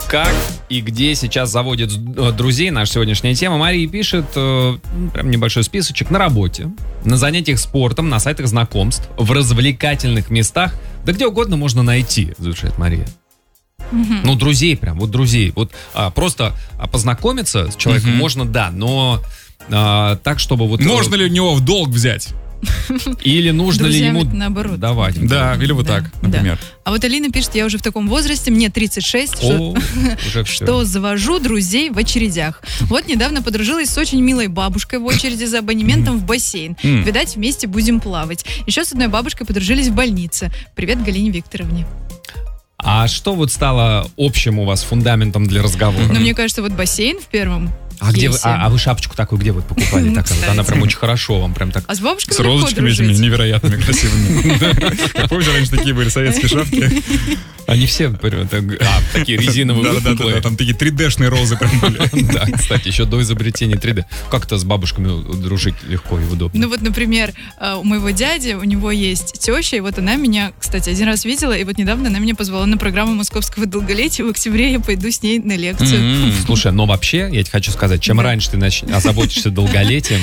Как и где сейчас заводят друзей, наша сегодняшняя тема. Мария пишет прям небольшой списочек: на работе, на занятиях спортом, на сайтах знакомств, в развлекательных местах, да где угодно можно найти, завершает Мария. Ну, друзей прям, вот друзей. Вот просто познакомиться с человеком можно, да, но так, чтобы вот... Можно ли у него в долг взять? Или нужно ли ему наоборот давать? Да, или вот так, например. Да. А вот Алина пишет: я уже в таком возрасте, мне 36, что завожу друзей в очередях. Вот недавно подружилась с очень милой бабушкой в очереди за абонементом в бассейн. Видать, вместе будем плавать. Еще с одной бабушкой подружились в больнице. Привет Галине Викторовне. А что вот стало общим у вас фундаментом для разговора? Ну, мне кажется, вот бассейн в первом. А где вы, вы шапочку такую где вот покупали? Так, вот она прям очень хорошо вам прям так. А с бабушкой с розочками этими невероятными красивыми. Помните, раньше такие были советские шапки? Они все такие резиновые. Да, там такие 3D-шные розы прям были. Да, кстати, еще до изобретения 3D. Как-то с бабушками дружить легко и удобно. Ну вот, например, у моего дяди, у него есть теща, и вот она меня, кстати, один раз видела, и вот недавно она меня позвала на программу московского долголетия. В октябре я пойду с ней на лекцию. Слушай, но вообще, я тебе хочу сказать, чем раньше ты озаботишься долголетием,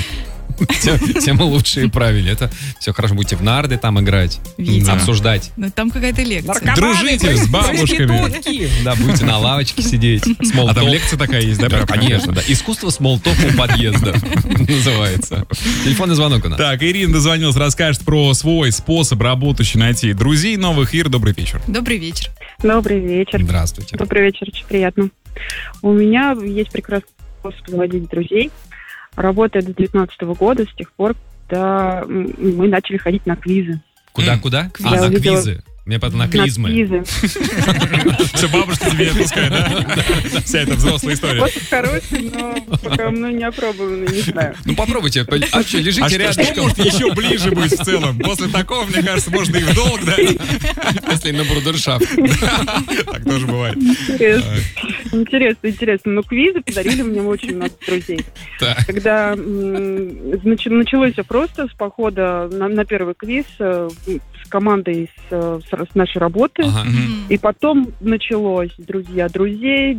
тем лучше и правильнее. Это все хорошо. Будете в нарды там играть, обсуждать. Но там какая-то лекция. Дружите с бабушками. Да, будете на лавочке сидеть. А там лекция такая есть, да? Конечно, да. Искусство смолтока у подъезда называется. Телефонный звонок у нас. Так, Ирина дозвонилась, расскажет про свой способ работающий найти друзей новых. Ир, добрый вечер. Добрый вечер. Добрый вечер. Здравствуйте. Добрый вечер, очень приятно. У меня есть прекрасный способ заводить друзей. Работаю до 2019 года, с тех пор, когда мы начали ходить на квизы. Куда? На квизы. Мне потом на клизмы. На квизы. Все, бабушка тебе отпускает, да? Вся эта взрослая история. Вот хороший, но пока мной не опробованный, не знаю. Ну попробуйте. А что, лежите рядышком? Что может еще ближе быть в целом? После такого, мне кажется, можно и в долг дать. Если на брудершафт. Так тоже бывает. Интересно. Но квизы подарили мне очень много друзей. Когда началось все просто с похода на первый квиз с командой с нашей работы. И потом началось друзья друзей,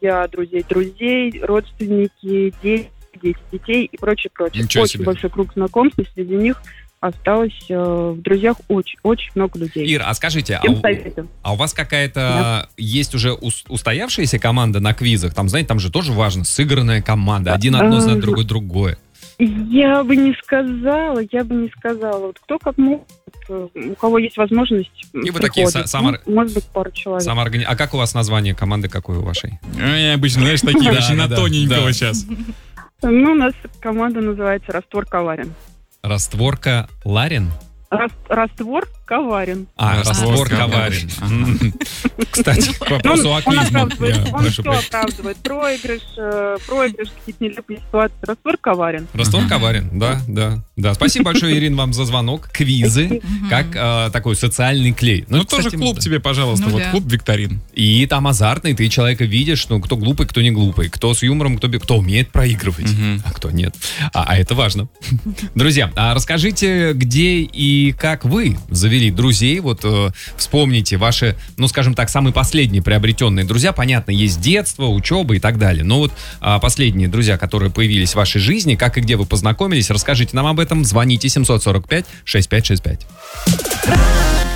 родственники, дети детей и прочее. Очень большой круг знакомств, и среди них осталось в друзьях очень много людей. Ира, а скажите, а у вас какая-то есть уже устоявшаяся команда на квизах? Там, знаете, там же тоже важно сыгранная команда. Один одно знает, другой другое. Я бы не сказала. Вот кто как может, у кого есть возможность, и вы такие может быть, пару человек. А как у вас название команды, какое у вашей? Обычно, знаешь, такие очень на тоненького сейчас. Ну, у нас команда называется «Раствор коварен». Растворка Ларин? Раствор коварен. Раствор коварен. Кстати, к вопросу о клизме. Он все оправдывает. Проигрыш, какие-то нелепые ситуации. Раствор коварен. Раствор коварен, да. Спасибо большое, Ирина, вам за звонок. Квизы, как такой социальный клей. Ну, тоже клуб тебе, пожалуйста, вот клуб викторин. И там азартный, ты человека видишь, ну, кто глупый, кто не глупый, кто с юмором, кто умеет проигрывать, а кто нет. А это важно. Друзья, расскажите, где и как вы завели друзей, вот вспомните ваши, ну, скажем так, самые последние приобретенные друзья. Понятно, есть детство, учеба и так далее, но вот последние друзья, которые появились в вашей жизни, как и где вы познакомились, расскажите нам об этом, звоните 745-6565.